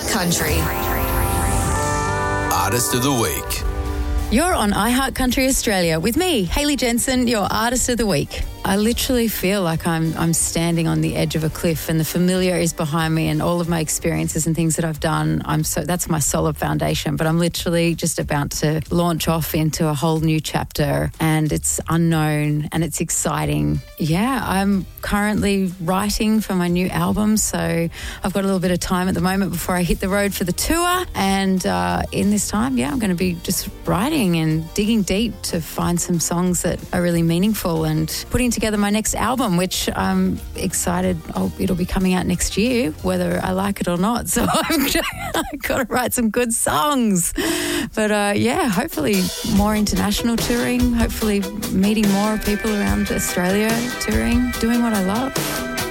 iHeart Country. Artist of the Week. You're on iHeart Country Australia with me, Hayley Jensen, your Artist of the Week. I literally feel like I'm standing on the edge of a cliff and the familiar is behind me and all of my experiences and things that I've done. That's my solid foundation, but I'm literally just about to launch off into a whole new chapter and it's unknown and it's exciting. Yeah, I'm currently writing for my new album, so I've got a little bit of time at the moment before I hit the road for the tour. And in this time, I'm going to be just writing and digging deep to find some songs that are really meaningful and putting together my next album, which I'm excited. It'll be coming out next year, whether I like it or not. So I've got to write some good songs. But hopefully more international touring, hopefully meeting more people around Australia touring, doing what I love.